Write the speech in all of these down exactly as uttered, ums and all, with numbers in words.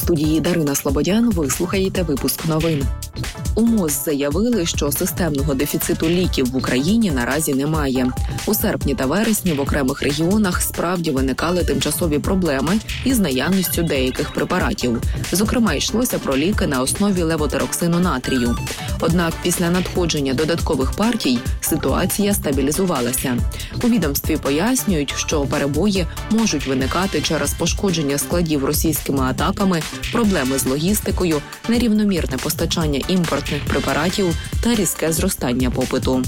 студії Дарина Слободян ви слухаєте випуск новин. У МОЗ заявили, що системного дефіциту ліків в Україні наразі немає. У серпні та вересні в окремих регіонах справді виникали тимчасові проблеми із наявністю деяких препаратів. Зокрема, йшлося про ліки на основі левотероксину натрію. Однак після надходження додаткових партій ситуація стабілізувалася. У відомстві пояснюють, що перебої можуть виникати через пошкодження складів російськими атаками, проблеми з логістикою, нерівномірне постачання імпортних препаратів та різке зростання попиту.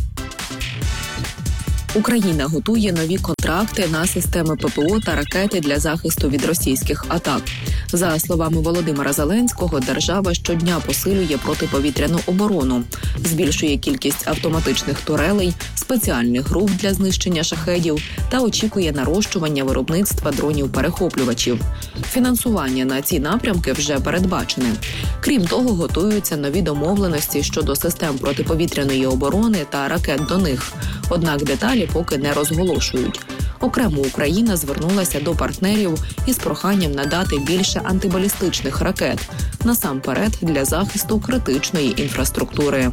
Україна готує нові контракти на системи ППО та ракети для захисту від російських атак. За словами Володимира Зеленського, держава щодня посилює протиповітряну оборону, збільшує кількість автоматичних турелей, спеціальних груп для знищення шахедів та очікує нарощування виробництва дронів-перехоплювачів. Фінансування на ці напрямки вже передбачене. Крім того, готуються нові домовленості щодо систем протиповітряної оборони та ракет до них. Однак деталі поки не розголошують. Окремо Україна звернулася до партнерів із проханням надати більше антибалістичних ракет, насамперед для захисту критичної інфраструктури.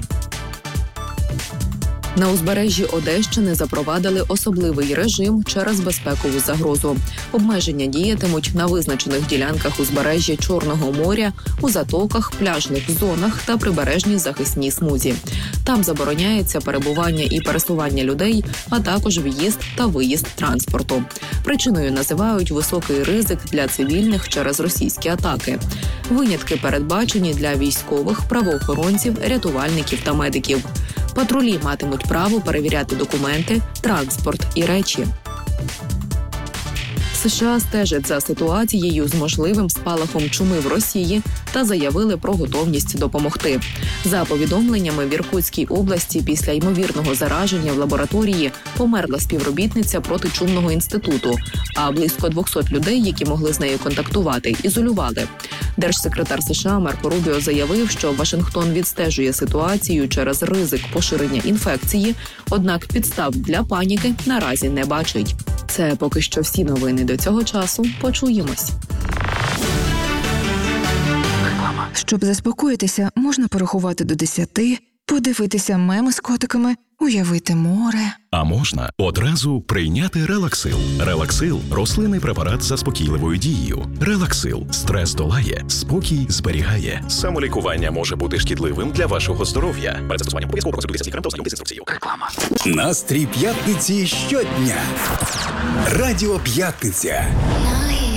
На узбережжі Одещини запровадили особливий режим через безпекову загрозу. Обмеження діятимуть на визначених ділянках узбережжя Чорного моря, у затоках, пляжних зонах та прибережній захисній смузі. Там забороняється перебування і пересування людей, а також в'їзд та виїзд транспорту. Причиною називають високий ризик для цивільних через російські атаки. Винятки передбачені для військових, правоохоронців, рятувальників та медиків. Патрулі матимуть право перевіряти документи, транспорт і речі. США стежать за ситуацією з можливим спалахом чуми в Росії та заявили про готовність допомогти. За повідомленнями, в Іркутській області після ймовірного зараження в лабораторії померла співробітниця протичумного інституту, а близько двісті людей, які могли з нею контактувати, ізолювали. Держсекретар США Марко Рубіо заявив, що Вашингтон відстежує ситуацію через ризик поширення інфекції, однак підстав для паніки наразі не бачить. Це поки що всі новини до цього часу. Почуємось. Щоб заспокоїтися, можна порахувати до десяти, подивитися меми з котиками, уявити море. А можна одразу прийняти Релаксил. Релаксил – рослинний препарат з заспокійливою дією. Релаксил – стрес долає, спокій зберігає. Самолікування може бути шкідливим для вашого здоров'я. Перед застосуванням обов'язково проконсультуйтеся з лікарем та ознайомтесь з інструкцією. Реклама. Настрій п'ятниці щодня. Радіо П'ятниця.